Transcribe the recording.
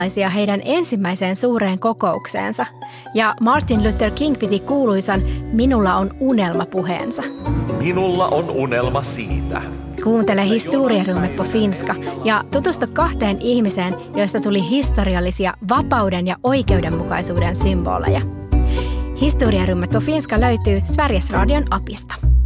heidän ensimmäiseen suureen kokoukseensa, ja Martin Luther King piti kuuluisan "Minulla on unelma" -puheensa. Minulla on unelma siitä. Kuuntele Historierummet på finska ja tutustu 2 ihmiseen, joista tuli historiallisia vapauden ja oikeudenmukaisuuden symboleja. Historierummet på finska löytyy Sveriges Radion appista.